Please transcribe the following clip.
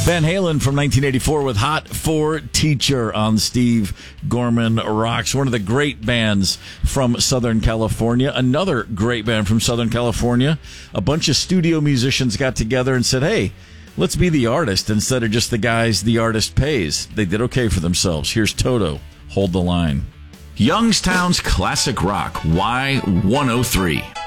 Van Halen from 1984 with Hot for Teacher on Steve Gorman Rocks. One of the great bands from Southern California. Another great band from Southern California. A bunch of studio musicians got together and said, hey, let's be the artist instead of just the guys the artist pays. They did okay for themselves. Here's Toto, Hold the Line. Youngstown's Classic Rock, Y103.